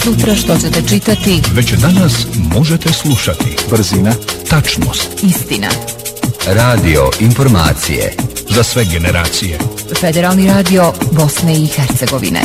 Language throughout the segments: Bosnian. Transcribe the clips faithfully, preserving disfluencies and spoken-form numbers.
Sutra što ćete čitati? Već danas možete slušati. Brzina, tačnost, istina. Radio informacije za sve generacije. Federalni radio Bosne i Hercegovine.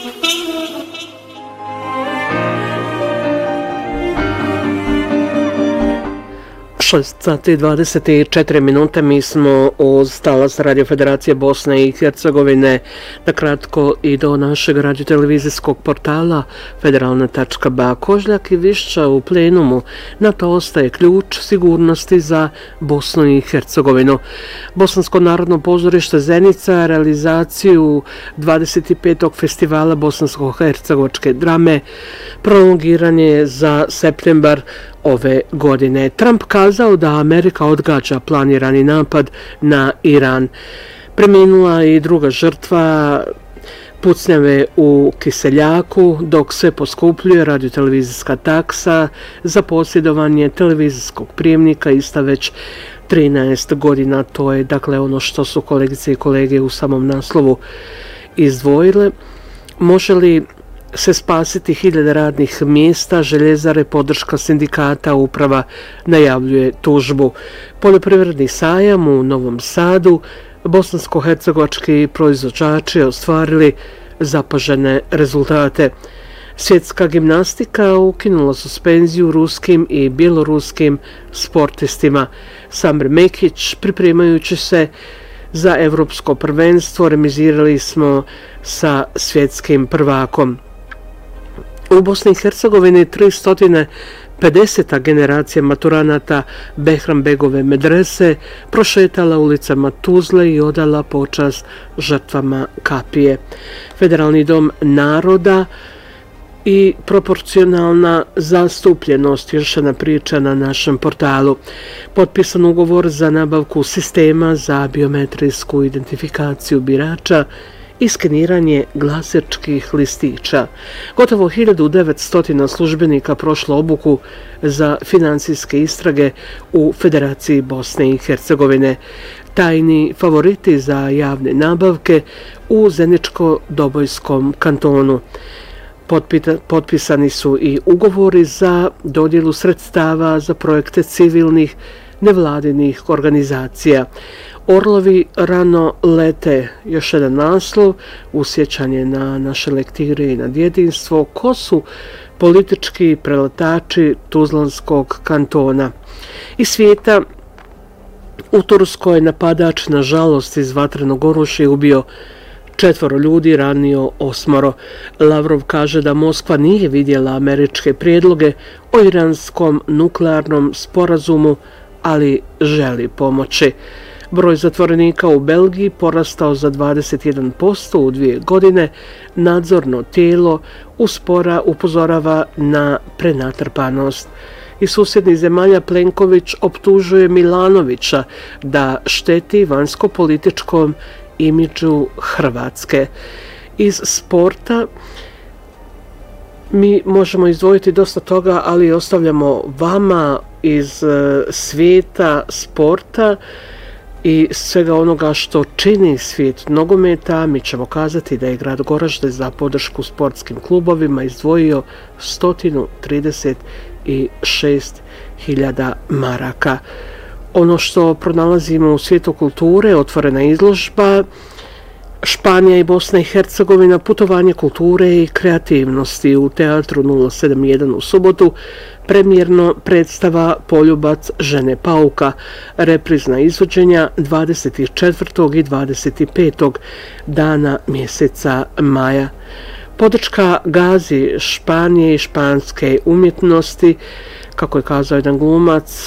šest sati i dvadeset četiri minute, mi smo uz talas Radio Federacije Bosne i Hercegovine, na kratko i do našeg radiotelevizijskog portala federalna tačka ba. Kožljak i Višća u plenumu, na to ostaje ključ sigurnosti za Bosnu i Hercegovinu. Bosansko narodno pozorište Zenica realizaciju dvadeset petog festivala bosansko-hercegovačke drame prolongiranje za septembar ove godine. Trump kazao da Amerika odgađa planirani napad na Iran. Preminula i druga žrtva pucnjave u Kiseljaku, dok se poskupljuje radiotelevizijska taksa za posjedovanje televizijskog prijemnika ista već trinaest godina. To je dakle ono što su kolegice i kolege u samom naslovu izdvojile. Može li se spasiti hiljade radnih mjesta, Željezare, podrška sindikata, uprava najavljuje tužbu. Poljoprivredni sajam u Novom Sadu, bosansko-hercegovački proizvođači ostvarili zapažene rezultate. Svjetska gimnastika ukinula suspenziju ruskim i bjeloruskim sportistima. Samir Mekić, pripremajući se za evropsko prvenstvo, remizirali smo sa svjetskim prvakom. U Bosni i Hercegovini tristo pedeseta generacija maturanata Behranbegove medrese prošetala ulicama Tuzle i odala počast žrtvama kapije. Federalni dom naroda i proporcionalna zastupljenost, još jedna priča na našem portalu. Potpisan ugovor za nabavku sistema za biometrijsku identifikaciju birača i skeniranje glasačkih listića. Gotovo hiljadu devetsto službenika prošlo obuku za financijske istrage u Federaciji Bosne i Hercegovine. Tajni favoriti za javne nabavke u Zeničko-Dobojskom kantonu. Potpisani su i ugovori za dodjelu sredstava za projekte civilnih nevladinih organizacija. Orlovi rano lete, još jedan naslov, usjećanje na naše lektire i na djetinjstvo. Ko su politički preletači Tuzlanskog kantona? Iz svijeta, u Turskoj napadač, nažalost, iz vatrenog oružja ubio četvoro ljudi, ranio osmoro. Lavrov kaže da Moskva nije vidjela američke prijedloge o iranskom nuklearnom sporazumu, ali želi pomoći. Broj zatvorenika u Belgiji porastao za dvadeset jedan posto u dvije godine. Nadzorno tijelo uspora upozorava na prenatrpanost. Iz susjednih zemalja Plenković optužuje Milanovića da šteti vanjsko-političkom imidžu Hrvatske. Iz sporta mi možemo izdvojiti dosta toga, ali ostavljamo vama iz svijeta sporta i svega onoga što čini svijet nogometa. Mi ćemo kazati da je grad Goražde za podršku sportskim klubovima izdvojio sto trideset šest hiljada maraka. Ono što pronalazimo u svijetu kulture, otvorena izložba Španija i Bosna i Hercegovina, putovanje kulture i kreativnosti u Teatru nula sedam jedan u subotu, premijerno predstava Poljubac žene pauka, reprizna izvođenja dvadeset četvrtog i dvadeset petog dana mjeseca maja. Podrška Gazi Španije i španske umjetnosti, kako je kazao jedan glumac,